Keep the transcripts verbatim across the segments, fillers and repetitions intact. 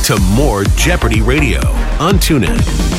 to more Jeopardy Radio on TuneIn.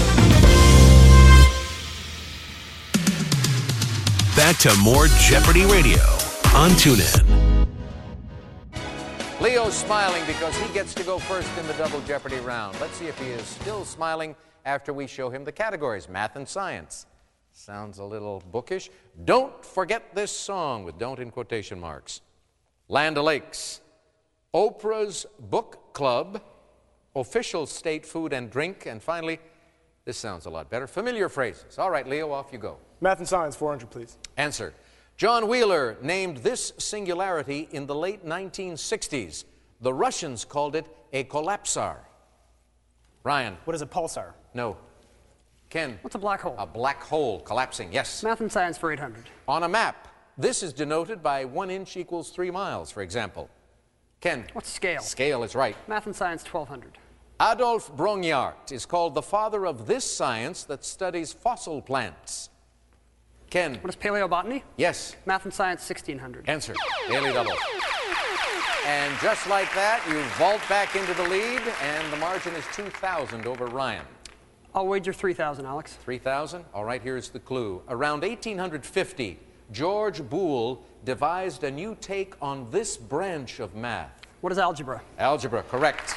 Back to more Jeopardy Radio on TuneIn. Leo's smiling because he gets to go first in the Double Jeopardy round. Let's see if he is still smiling after we show him the categories, math and science. Sounds a little bookish. Don't forget this song with don't in quotation marks. Land O'Lakes, Oprah's Book Club, official state food and drink, and finally, this sounds a lot better, familiar phrases. All right, Leo, off you go. Math and science, four hundred, please. Answer. John Wheeler named this singularity in the late nineteen sixties. The Russians called it a collapsar. Ryan. What is a pulsar? No. Ken. What's a black hole? A black hole collapsing, yes. Math and science for eight hundred. On a map, this is denoted by one inch equals three miles, for example. Ken. What's scale? Scale is right. Math and science twelve hundred. Adolf Brongniart is called the father of this science that studies fossil plants. Ken. What is paleobotany? Yes. Math and science sixteen hundred. Answer. Daily double. And just like that, you vault back into the lead, and the margin is two thousand over Ryan. I'll wager three thousand, Alex. three thousand? All right, here's the clue. Around eighteen fifty, George Boole devised a new take on this branch of math. What is algebra? Algebra, correct.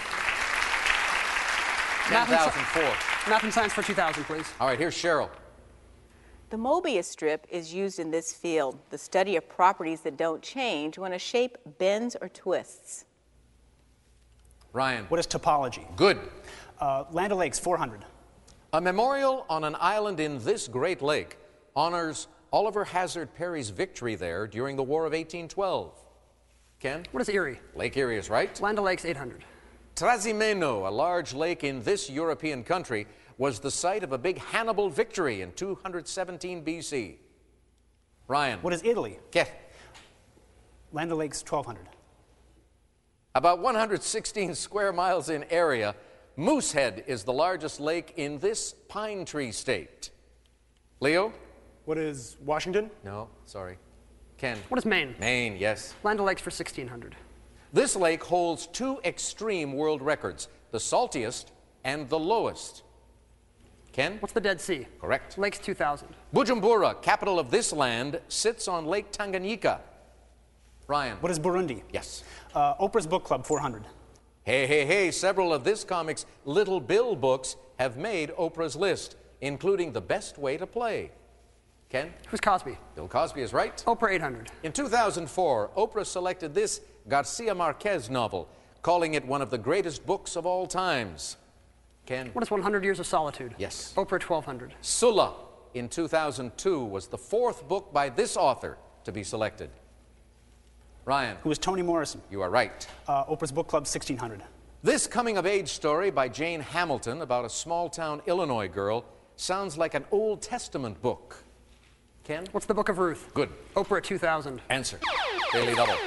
ten thousand four. Math and science for two thousand, please. All right, here's Cheryl. The Mobius strip is used in this field, the study of properties that don't change when a shape bends or twists. Ryan. What is topology? Good. Uh, Land O'Lakes, four hundred. A memorial on an island in this great lake honors Oliver Hazard Perry's victory there during the War of eighteen twelve. Ken? What is Erie? Lake Erie is right. Land O'Lakes eight hundred. Trasimeno, a large lake in this European country, was the site of a big Hannibal victory in two hundred seventeen B C. Ryan. What is Italy? Get. Land O'Lakes, twelve hundred. About one hundred sixteen square miles in area, Moosehead is the largest lake in this pine tree state. Leo? What is Washington? No, sorry. Ken? What is Maine? Maine, yes. Land O'Lakes for sixteen hundred. This lake holds two extreme world records, the saltiest and the lowest. Ken? What's the Dead Sea? Correct. Lakes two thousand. Bujumbura, capital of this land, sits on Lake Tanganyika. Ryan? What is Burundi? Yes. Uh, Oprah's Book Club, four hundred. Hey, hey, hey, several of this comic's Little Bill books have made Oprah's list, including The Best Way to Play. Ken? Who's Cosby? Bill Cosby is right. Oprah eight hundred. In two thousand four, Oprah selected this Garcia Marquez novel, calling it one of the greatest books of all times. Ken? What is one hundred Years of Solitude? Yes. Oprah twelve hundred. Sulla, in two thousand two, was the fourth book by this author to be selected. Ryan? Who is Toni Morrison? You are right. Uh, Oprah's Book Club, sixteen hundred. This coming-of-age story by Jane Hamilton about a small-town Illinois girl sounds like an Old Testament book. Ken? What's the Book of Ruth? Good. Oprah two thousand. Answer. Daily double.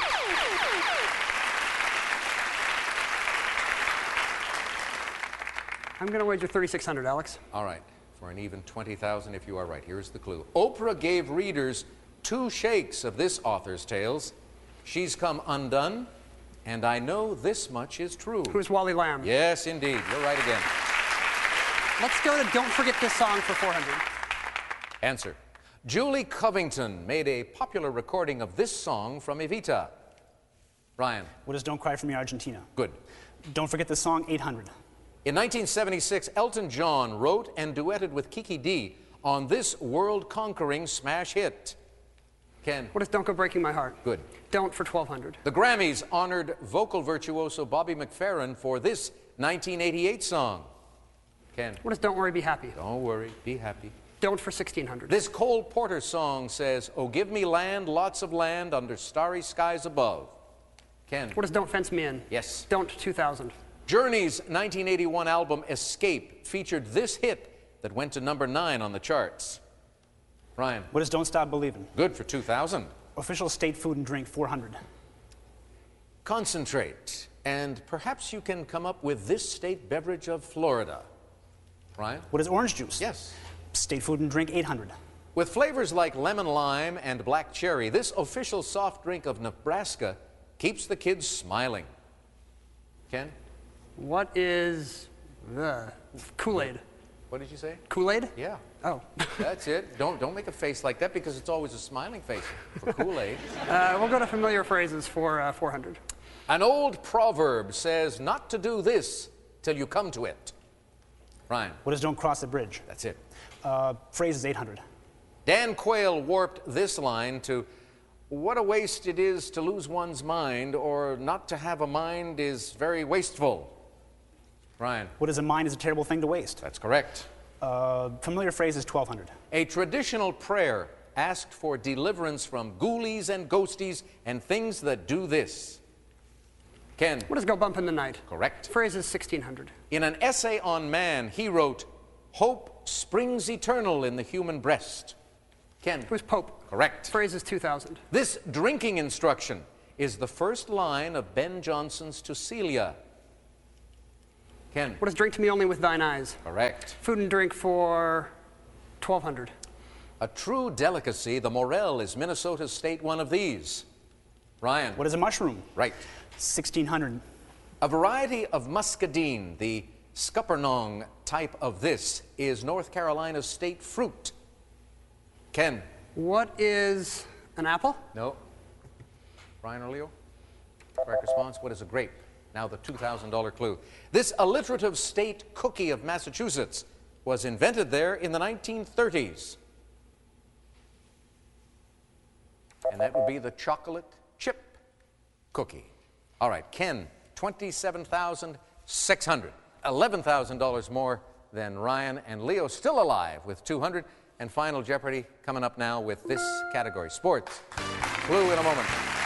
I'm going to wager thirty-six hundred, Alex. All right. For an even twenty thousand if you are right. Here's the clue. Oprah gave readers two shakes of this author's tales. She's Come Undone, and I Know This Much Is True. Who's Wally Lamb? Yes, indeed. You're right again. Let's go to Don't Forget This Song for four hundred. Answer. Julie Covington made a popular recording of this song from Evita. Ryan. What is Don't Cry For Me, Argentina? Good. Don't Forget This Song, eight hundred. In nineteen seventy-six, Elton John wrote and duetted with Kiki Dee on this world-conquering smash hit. Ken. What is Don't Go Breaking My Heart? Good. Don't for twelve hundred. The Grammys honored vocal virtuoso Bobby McFerrin for this nineteen eighty-eight song. Ken. What is Don't Worry, Be Happy? Don't worry, be happy. Don't for sixteen hundred. This Cole Porter song says, "Oh, give me land, lots of land, under starry skies above." Ken. What is Don't Fence Me In? Yes. Don't two thousand. Journey's nineteen eighty-one album Escape featured this hit that went to number nine on the charts. Ryan. What is Don't Stop Believin'? Good for two thousand. Official state food and drink, four hundred. Concentrate, and perhaps you can come up with this state beverage of Florida. Ryan. What is orange juice? Yes. State food and drink, eight hundred. With flavors like lemon lime and black cherry, this official soft drink of Nebraska keeps the kids smiling. Ken? What is the Kool-Aid? What did you say? Kool-Aid? Yeah. Oh. That's it. Don't, don't make a face like that because it's always a smiling face for Kool-Aid. uh, we'll go to familiar phrases for uh, four hundred. An old proverb says not to do this till you come to it. Ryan. What is don't cross the bridge? That's it. Uh, phrase is eight hundred. Dan Quayle warped this line to, what a waste it is to lose one's mind, or not to have a mind is very wasteful. Ryan. What is a mind is a terrible thing to waste? That's correct. Uh, familiar phrase is twelve hundred. A traditional prayer asked for deliverance from ghoulies and ghosties and things that do this. Ken. What does go bump in the night? Correct. Phrase is sixteen hundred. In an essay on man, he wrote, hope springs eternal in the human breast. Ken. Who's Pope? Correct. Phrase is two thousand. This drinking instruction is the first line of Ben Jonson's To Celia. Ken. What is drink to me only with thine eyes? Correct. Food and drink for twelve hundred. A true delicacy, the morel is Minnesota's state one of these. Ryan. What is a mushroom? Right. sixteen hundred. A variety of muscadine, the scuppernong type of this, is North Carolina's state fruit. Ken. What is an apple? No. Ryan or Leo? Correct response. What is a grape? Now the two thousand dollar clue. This alliterative state cookie of Massachusetts was invented there in the nineteen thirties. And that would be the chocolate chip cookie. All right, Ken, twenty-seven thousand six hundred dollars. eleven thousand dollars more than Ryan, and Leo still alive with two hundred dollars. And Final Jeopardy coming up now with this category, sports. Clue in a moment.